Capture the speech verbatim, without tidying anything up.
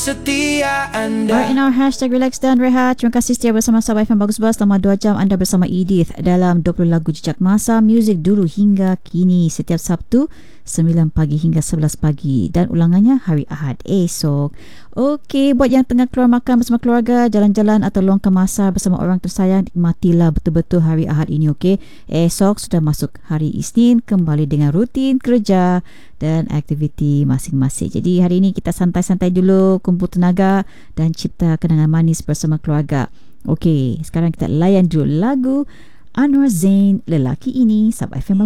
setia anda. Alright, in our hashtag relax dan rehat. Terima kasih setia bersama Sabah F M Bagus Bas. Selama dua jam anda bersama Edith dalam dua puluh lagu jejak masa muzik dulu hingga kini, setiap Sabtu sembilan pagi hingga sebelas pagi dan ulangannya hari Ahad esok. Okey, buat yang tengah keluar makan bersama keluarga, jalan-jalan atau luangkan masa bersama orang tersayang, nikmatilah betul-betul hari Ahad ini. Okey, esok sudah masuk hari Isnin, kembali dengan rutin kerja dan aktiviti masing-masing. Jadi hari ini kita santai-santai dulu, kumpul tenaga dan cipta kenangan manis bersama keluarga. Okey, sekarang kita layan dulu lagu Anwar Zain, Lelaki Ini, Sabah F M.